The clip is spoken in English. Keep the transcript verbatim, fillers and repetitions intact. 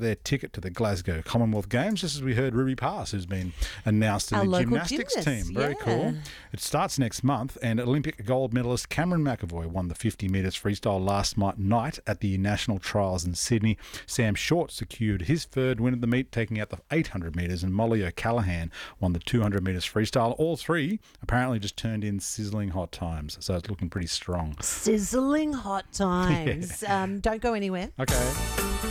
their ticket to the Glasgow Commonwealth Games, just as we heard Ruby Pass, who's been announced in Our the local gymnastics gymnast, team. Very yeah. cool. It starts next month, and Olympic gold medalist Cameron McAvoy won the fifty metres freestyle last mi- night at the National Trials in Sydney. Sam Short secured his third win of the meet, taking out the eight hundred metres, and Molly O'Callaghan won the two hundred metres freestyle. All three apparently just turned in sizzling hot times, so it's looking pretty strong. Sizzling hot times. Yeah. Um, don't go anywhere. Okay.